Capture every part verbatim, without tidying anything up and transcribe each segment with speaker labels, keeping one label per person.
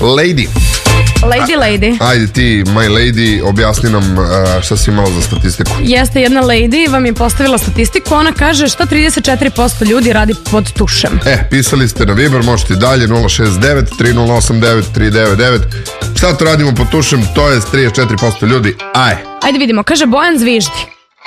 Speaker 1: Lady.
Speaker 2: Lady, lady.
Speaker 1: Ajde ti, my lady, objasni nam uh, šta si imala za statistiku.
Speaker 2: Jeste, jedna lady vam je postavila statistiku. Ona kaže šta trideset četiri posto ljudi radi pod tušem.
Speaker 1: E, pisali ste na Viber, možete i dalje nula šest devet tri nula osam devet tri devet devet. Šta to radimo pod tušem? To je trideset četiri posto ljudi. Aj.
Speaker 2: Ajde vidimo, kaže Bojan zviždi.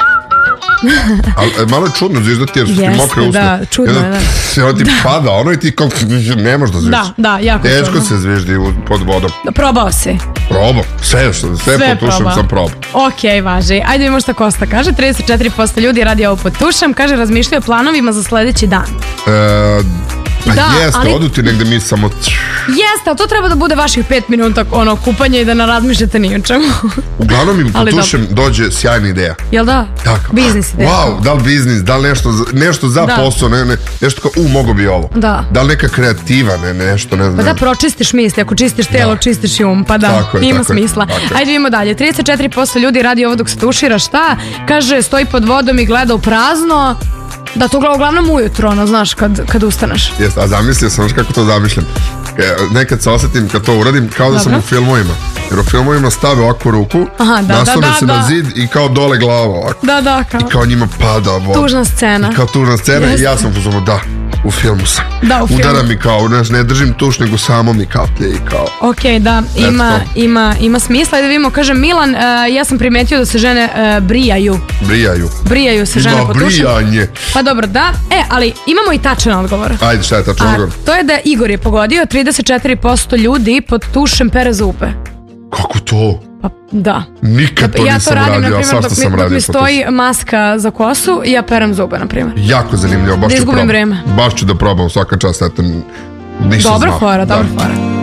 Speaker 1: Ali malo je čudno zviždati jer su ti mokre usta.
Speaker 2: Da, čudno je, da.
Speaker 1: Jer ti pada, ono i ti kao ne možeš da zviždi.
Speaker 2: Da, da, jako
Speaker 1: teško
Speaker 2: čudno.
Speaker 1: se zviždi pod vodom.
Speaker 2: Probao si.
Speaker 1: Probao, sve, sve, sve pod tušem sam probao.
Speaker 2: Ok, važi. Ajde vidimo šta Kosta kaže. trideset četiri posto ljudi radi ovo pod tušem. Kaže, razmišljaju o planovima za sledeći dan.
Speaker 1: E, pa
Speaker 2: da,
Speaker 1: jeste,
Speaker 2: ali...
Speaker 1: odu ti negde mi samo...
Speaker 2: Jeste, ali to treba da bude vaših pet minuta ono, kupanja i da ne razmišljate ni o čemu.
Speaker 1: Uglavnom mi pod tušem dođe sjajna ideja.
Speaker 2: Jel da?
Speaker 1: Tako.
Speaker 2: Biznis ideja.
Speaker 1: Wow, da li biznis, da li nešto, nešto za da. posao, ne, ne, nešto kao, u, mogo bi ovo.
Speaker 2: Da.
Speaker 1: Da li neka kreativa, ne, nešto, ne znam.
Speaker 2: Pa da, pročistiš misli, ako čistiš telo, da. čistiš i um, pa da,
Speaker 1: tako je,
Speaker 2: ima
Speaker 1: tako
Speaker 2: smisla.
Speaker 1: je,
Speaker 2: Ajde vidimo dalje, trideset četiri posto ljudi radi ovo dok se tušira, šta? Kaže, stoji pod vodom i gleda u prazno. Da, to uglavnom ujutro, ono, znaš, kad, kad ustaneš.
Speaker 1: Jeste, a zamislio sam, znaš kako to zamišljam. Nekad se osjetim kad to uradim kao da Dobro. sam u filmovima. Jer u filmovima stave ovakvu ruku, Aha, da, naslone da, da, se da. na zid i kao dole glava ovako.
Speaker 2: Da, da, kao.
Speaker 1: I kao njima pada voda.
Speaker 2: Tužna scena.
Speaker 1: I kao tužna scena. Jeste. I ja sam pozvano, da, u filmu sam.
Speaker 2: Da, u filmu.
Speaker 1: Udara mi kao, ne, ne držim tuš, nego samo mi kaplje i kao.
Speaker 2: Ok, da, ima, ima, ima smisla. Da vidimo, kaže Milan, uh, ja sam primetio da se žene uh, brijaju.
Speaker 1: Brijaju.
Speaker 2: Brijaju se
Speaker 1: ima
Speaker 2: žene pod tušem.
Speaker 1: brijanje.
Speaker 2: Pa dobro, da. E, ali imamo i tačan odgovor.
Speaker 1: Ajde, šta je tačan odgovor?
Speaker 2: To je da Igor je pogodio, trideset četiri posto ljudi pod tušem pere zube.
Speaker 1: Kako to?
Speaker 2: Pa da.
Speaker 1: Nikad to
Speaker 2: ja
Speaker 1: nisam
Speaker 2: to radim,
Speaker 1: radio, a svašta sam radio.
Speaker 2: Dok mi stoji maska za kosu i ja perem zube, na primjer.
Speaker 1: Jako zanimljivo, baš
Speaker 2: da
Speaker 1: ću
Speaker 2: izgubim
Speaker 1: probam.
Speaker 2: vreme.
Speaker 1: Baš ću da probam svaka čast, eto, nisam
Speaker 2: Dobro
Speaker 1: znao.
Speaker 2: fora, dobro fora.